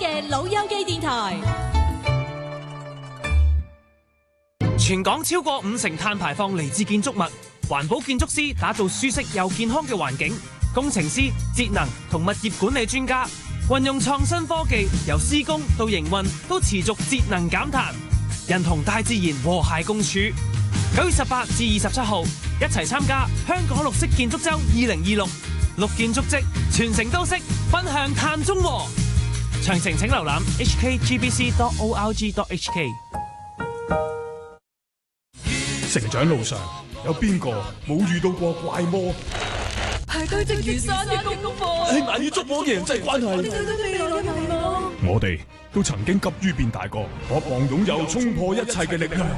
嘅老友記電台。 全港超過50%碳排放嚟自建築物，環保建築師打造舒適又健康嘅環境，工程師、節能同物業管理專家運用創新科技，由施工到營運都持續節能減碳，人同大自然和諧共處。9月18至27號，一齊參加香港綠色建築周2026，綠建築跡，全城都識，奔向碳中和。詳情請瀏覽 hkgbc.org.hk。 成長路上有邊個冇遇到過怪魔？ 係堆積如山嘅功課， 係難以捉摸嘅人際關係。 我哋對都未來嘅迷茫。 我哋都曾經急於變大個，渴望擁有衝破一切嘅力量。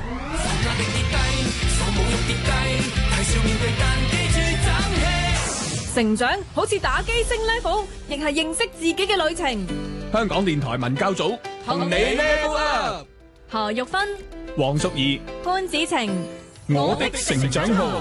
成長好似打機升 level， 亦係認識自己嘅旅程。 香港電台文教組同你 level up。 何玉芬、 黃淑儀、 潘子晴， 我的成長號。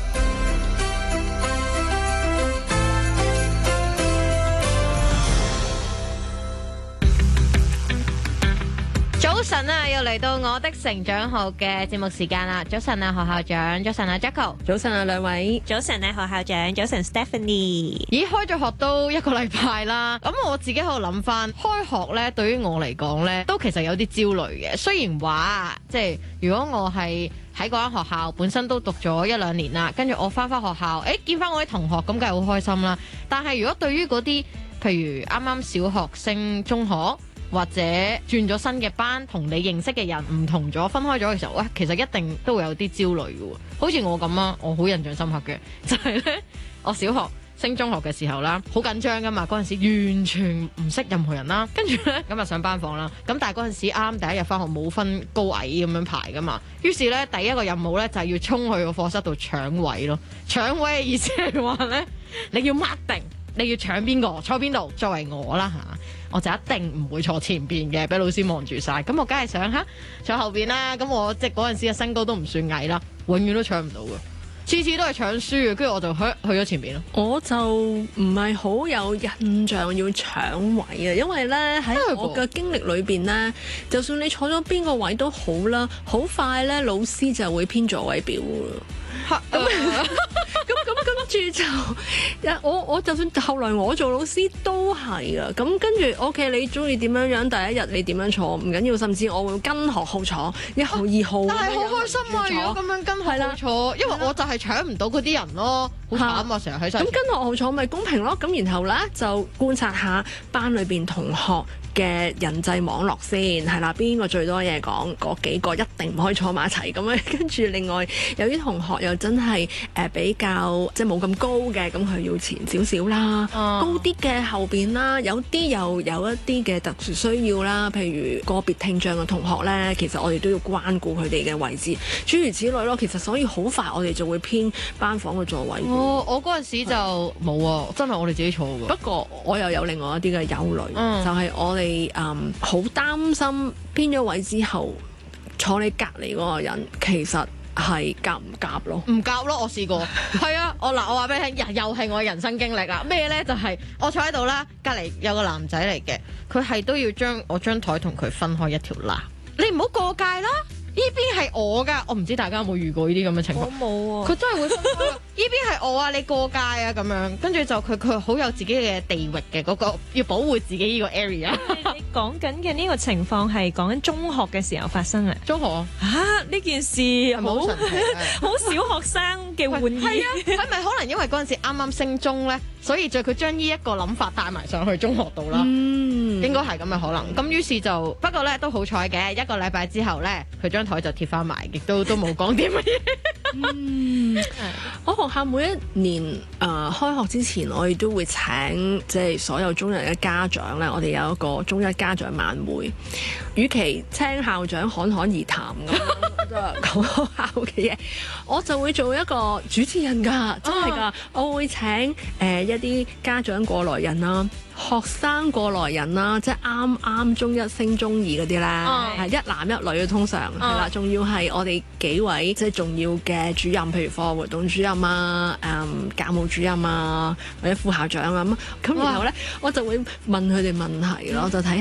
早晨啊，又嚟到我的成長號嘅節目時間啦！早晨啊，何校長，早晨啊 Jacko， 早晨啊兩位， 早晨啊何校長，早晨 Stephanie。 咦，開咗學都1個禮拜啦，咁我自己喺度諗翻，開學咧對於我嚟講咧，都其實有啲焦慮嘅。雖然話即係如果我係喺嗰間學校本身都讀咗1-2年啦，跟住我翻學校，見翻我啲同學，咁梗係好開心啦。但係如果對於嗰啲譬如啱啱小學升中學，或者轉咗新嘅班，同你認識嘅人唔同咗，分開咗嘅時候，其實一定都會有啲焦慮嘅喎。好似我咁啊，我好印象深刻嘅就係咧，我小學升中學嘅時候啦，好緊張噶嘛，嗰陣時完全唔識任何人啦，跟住咧咁啊上班房啦，咁但係嗰陣時啱第一日翻學冇分高矮咁樣排噶嘛，於是咧第一個任務咧就係要衝去個課室度搶位咯。搶位嘅意思係話咧，你要 mark 定你要搶邊個坐邊度。作為我啦嚇，我就一定唔會坐前邊嘅，俾老師望住晒。咁我梗係想坐後邊啦。咁我即係嗰陣時嘅身高都唔算矮啦，永遠都搶唔到嘅，次次都係搶輸嘅。跟住我就去咗前邊咯。 我就唔係好有印象要搶位啊，因為咧喺我嘅經歷裏邊咧，就算你坐咗邊個位都好啦，好快咧老師就會編座位表㗎啦。咁跟住就我就算後來我做老師都係啊，咁跟住 OK， 你中意點樣樣，第一日你點樣坐唔緊要，甚至我會跟學號坐1號2號。 但係好開心啊！如果咁樣跟學號坐，因為我就係搶唔到嗰啲人咯，好慘啊！成日喺晒。咁跟學號坐咪公平咯？咁然後咧就觀察下班裏邊同學嘅人際網絡先，係啦，邊個最多嘢講，嗰幾個一定唔可以坐埋一齊咁樣。跟住另外有啲同學又真係比較即係冇咁高嘅，咁佢要前少少啦，高啲嘅後邊啦，有啲又有一啲嘅特殊需要啦，譬如個別聽障嘅同學咧，其實我哋都要關顧佢哋嘅位置，諸如此類咯。其實所以好快我哋就會編班房嘅座位。 我嗰陣時就冇啊，真係我哋自己坐嘅。 不過我又有另外一啲嘅憂慮，就係我哋好擔心編咗位之後坐你隔離嗰個人其實係夾唔夾咯？ 唔夾咯，我試過。係啊，我話俾你聽，又係我嘅人生經歷啦。咩咧？就係我坐喺度啦，隔離有個男仔嚟嘅，佢係都要將我張台同佢分開一條罅。你唔好過界啦！呢邊係我㗎，我唔知大家有冇遇過呢啲咁嘅情況。 我冇啊， 佢真係會分開。呢邊係我啊，你過界啊咁樣，跟住就佢好有自己嘅地域嘅嗰個，要保護自己呢個 area。 你講緊嘅呢個情況係講緊中學嘅時候發生啊？ 中學啊，呢件事好神奇好小學生嘅玩意。 係啊，係咪可能因為嗰陣時啱啱升中咧，所以佢將呢一個諗法帶埋上去中學度啦？應該係咁嘅可能。咁於是就不過咧都好彩嘅，1個禮拜之後咧，佢張台就貼翻埋，亦都冇講啲乜嘢。 我學校每一年開學之前，我哋都會請即係所有中一嘅家長咧，我哋有一個中一家長晚會。與其聽校長侃侃而談咁講學校嘅嘢，我就會做一個主持人㗎，真係㗎。我會請一啲家長過來人啦，學生過來人啦，即係啱啱中一升中二嗰啲咧，係一男一女嘅通常係啦，仲要係我哋幾位即係重要嘅主任，譬如課外活動主任啊、教務主任啊，或者副校長啊咁。然後咧，我就會問佢哋問題咯，就睇